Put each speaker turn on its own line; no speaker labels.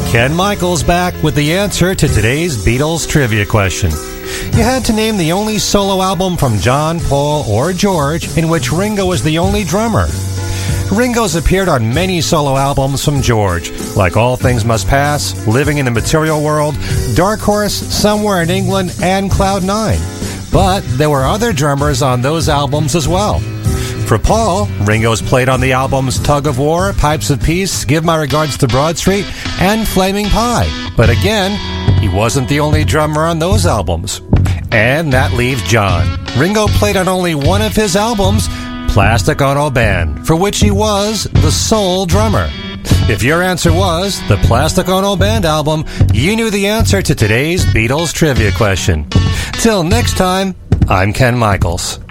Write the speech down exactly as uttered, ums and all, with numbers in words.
Ken Michaels back with the answer to today's Beatles trivia question. You had to name the only solo album from John, Paul, or George in which Ringo was the only drummer. Ringo's appeared on many solo albums from George, like All Things Must Pass, Living in the Material World, Dark Horse, Somewhere in England, and Cloud Nine. But there were other drummers on those albums as well. For Paul, Ringo's played on the albums Tug of War, Pipes of Peace, Give My Regards to Broad Street, and Flaming Pie. But again, he wasn't the only drummer on those albums. And that leaves John. Ringo played on only one of his albums, Plastic Ono Band, for which he was the sole drummer. If your answer was the Plastic Ono Band album, you knew the answer to today's Beatles trivia question. Till next time, I'm Ken Michaels.